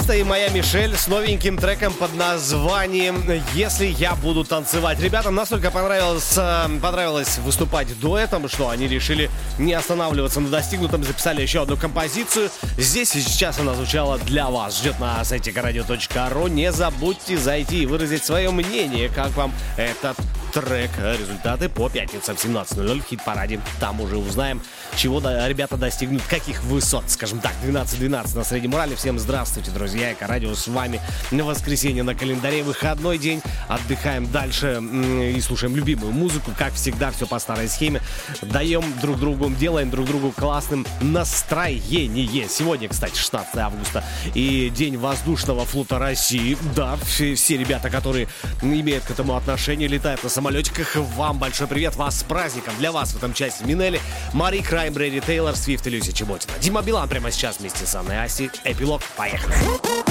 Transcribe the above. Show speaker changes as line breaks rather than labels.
Баста и моя Мишель с новеньким треком под названием «Если я буду танцевать». Ребятам настолько понравилось выступать дуэтом, что они решили не останавливаться на достигнутом, записали еще одну композицию. Здесь и сейчас она звучала для вас. Ждет на сайте karadio.ru. Не забудьте зайти и выразить свое мнение, как вам этот трек. Результаты по пятницам в 17:00 в хит-параде. Там уже узнаем, чего ребята достигнут, каких высот. Скажем так, 12:12 на Среднем Урале. Всем здравствуйте, друзья. Эко-радио с вами. Воскресенье на календаре, выходной день. Отдыхаем дальше и слушаем любимую музыку. Как всегда, все по старой схеме. Даем друг другу, делаем друг другу классным настроение. Сегодня, кстати, 16 августа и День воздушного флота России. Да, все ребята, которые имеют к этому отношение, летают на самолетиках. Вам большой привет, вас с праздником. Для вас в этом части Минели, Мари Крайм, Брэди Тейлор, Свифт и Люся Чеботина. Дима Билан прямо сейчас вместе с Анной Аси. Эпилог, поехали.